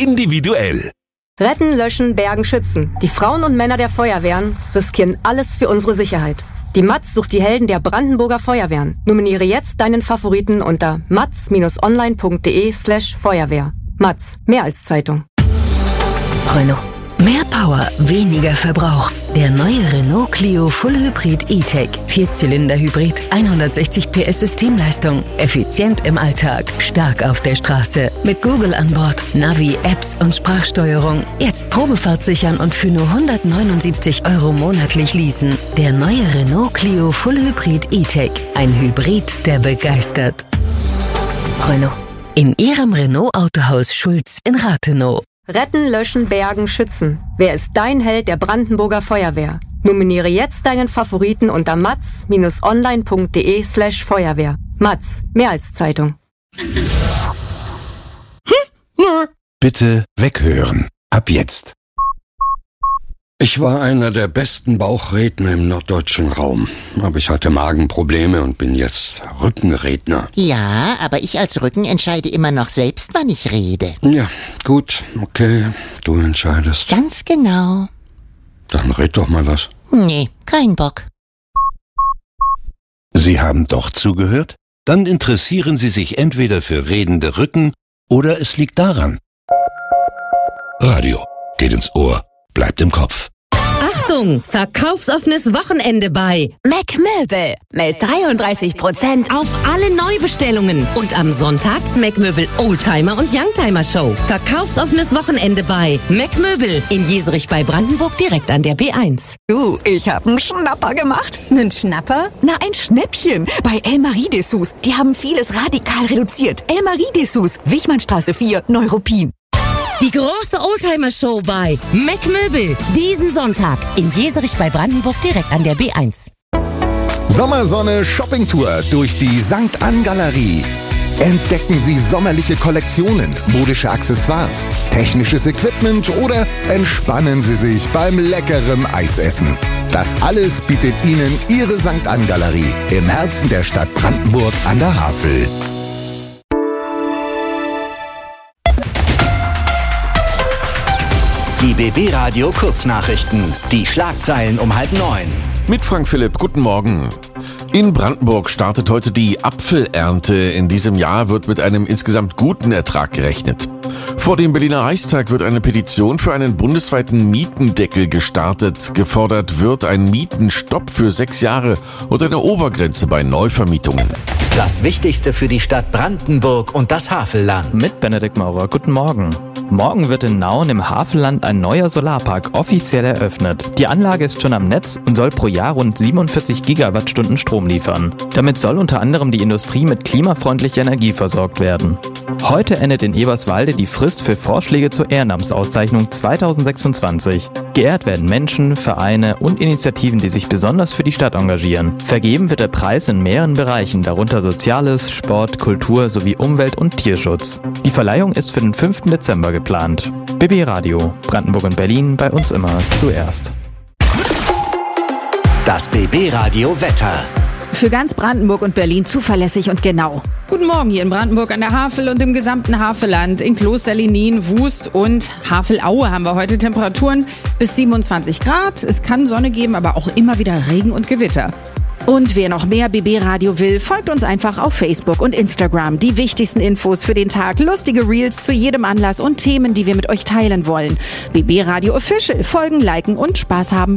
individuell. Retten, löschen, bergen, schützen. Die Frauen und Männer der Feuerwehren riskieren alles für unsere Sicherheit. Die Matz sucht die Helden der Brandenburger Feuerwehren. Nominiere jetzt deinen Favoriten unter matz-online.de/Feuerwehr. Matz, mehr als Zeitung. Renault. Mehr Power, weniger Verbrauch. Der neue Renault Clio Full Hybrid E-Tech. 4-Zylinder-Hybrid, 160 PS Systemleistung. Effizient im Alltag, stark auf der Straße. Mit Google an Bord, Navi, Apps und Sprachsteuerung. Jetzt Probefahrt sichern und für nur 179 € monatlich leasen. Der neue Renault Clio Full Hybrid E-Tech. Ein Hybrid, der begeistert. Renault. In Ihrem Renault-Autohaus Schulz in Rathenow. Retten, löschen, bergen, schützen. Wer ist dein Held der Brandenburger Feuerwehr? Nominiere jetzt deinen Favoriten unter matz-online.de/Feuerwehr. Matz, mehr als Zeitung. Bitte weghören. Ab jetzt. Ich war einer der besten Bauchredner im norddeutschen Raum. Aber ich hatte Magenprobleme und bin jetzt Rückenredner. Ja, aber ich als Rücken entscheide immer noch selbst, wann ich rede. Ja, gut, okay, du entscheidest. Ganz genau. Dann red doch mal was. Nee, kein Bock. Sie haben doch zugehört? Dann interessieren Sie sich entweder für redende Rücken oder es liegt daran. Radio geht ins Ohr, bleibt im Kopf. Achtung, verkaufsoffenes Wochenende bei Meckmöbel mit 33% auf alle Neubestellungen. Und am Sonntag Meckmöbel Oldtimer und Youngtimer Show. Verkaufsoffenes Wochenende bei Meckmöbel in Jeserich bei Brandenburg direkt an der B1. Du, ich hab einen Schnapper gemacht. Nen Schnapper? Na, ein Schnäppchen. Bei Elmarie Dessous. Die haben vieles radikal reduziert. Elmarie Dessous, Wichmannstraße 4, Neuruppin. Die große Oldtimer-Show bei Meckmöbel. Diesen Sonntag in Jeserich bei Brandenburg direkt an der B1. Sommersonne Shoppingtour durch die St. Ann Galerie. Entdecken Sie sommerliche Kollektionen, modische Accessoires, technisches Equipment oder entspannen Sie sich beim leckeren Eisessen. Das alles bietet Ihnen Ihre St. Ann Galerie im Herzen der Stadt Brandenburg an der Havel. Die BB Radio Kurznachrichten. Die Schlagzeilen um 8:30. Mit Frank Philipp, guten Morgen. In Brandenburg startet heute die Apfelernte. In diesem Jahr wird mit einem insgesamt guten Ertrag gerechnet. Vor dem Berliner Reichstag wird eine Petition für einen bundesweiten Mietendeckel gestartet. Gefordert wird ein Mietenstopp für 6 Jahre und eine Obergrenze bei Neuvermietungen. Das Wichtigste für die Stadt Brandenburg und das Havelland. Mit Benedikt Maurer, guten Morgen. Morgen wird in Nauen im Havelland ein neuer Solarpark offiziell eröffnet. Die Anlage ist schon am Netz und soll pro Jahr rund 47 Gigawattstunden Strom liefern. Damit soll unter anderem die Industrie mit klimafreundlicher Energie versorgt werden. Heute endet in Eberswalde die Frist für Vorschläge zur Ehrenamtsauszeichnung 2026. Geehrt werden Menschen, Vereine und Initiativen, die sich besonders für die Stadt engagieren. Vergeben wird der Preis in mehreren Bereichen, darunter Soziales, Sport, Kultur sowie Umwelt- und Tierschutz. Die Verleihung ist für den 5. Dezember geplant. BB Radio, Brandenburg und Berlin, bei uns immer zuerst. Das BB Radio Wetter. Für ganz Brandenburg und Berlin zuverlässig und genau. Guten Morgen hier in Brandenburg an der Havel und im gesamten Havelland. In Klosterlinin, Wust und Havelaue haben wir heute Temperaturen bis 27 Grad. Es kann Sonne geben, aber auch immer wieder Regen und Gewitter. Und wer noch mehr BB Radio will, folgt uns einfach auf Facebook und Instagram. Die wichtigsten Infos für den Tag, lustige Reels zu jedem Anlass und Themen, die wir mit euch teilen wollen. BB Radio Official, folgen, liken und Spaß haben.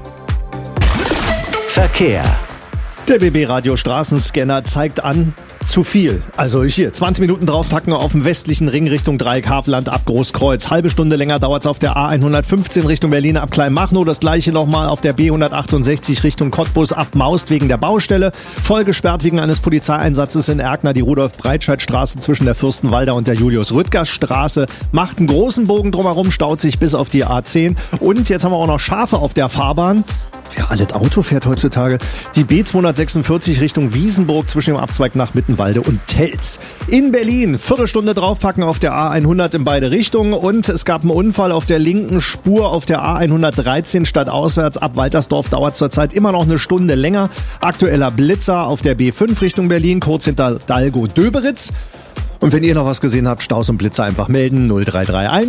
Verkehr. Der BB-Radio Straßenscanner zeigt an, zu viel. Also hier, 20 Minuten draufpacken auf dem westlichen Ring Richtung Dreieck Havelland ab Großkreuz. Halbe Stunde länger dauert es auf der A115 Richtung Berlin ab Kleinmachnow. Das gleiche nochmal auf der B168 Richtung Cottbus ab Maust wegen der Baustelle. Voll gesperrt wegen eines Polizeieinsatzes in Erkner die Rudolf-Breitscheid-Straße zwischen der Fürstenwalder und der Julius-Rüttgers-Straße. Macht einen großen Bogen drumherum, staut sich bis auf die A10. Und jetzt haben wir auch noch Schafe auf der Fahrbahn. Wer alles Auto fährt heutzutage. Die B246 Richtung Wiesenburg zwischen dem Abzweig nach Mittenwalde und Telz. In Berlin, Viertelstunde draufpacken auf der A100 in beide Richtungen. Und es gab einen Unfall auf der linken Spur auf der A113 stadtauswärts. Ab Waltersdorf dauert es zurzeit immer noch eine Stunde länger. Aktueller Blitzer auf der B5 Richtung Berlin, kurz hinter Dalgo-Döberitz. Und wenn ihr noch was gesehen habt, Staus und Blitzer einfach melden 0331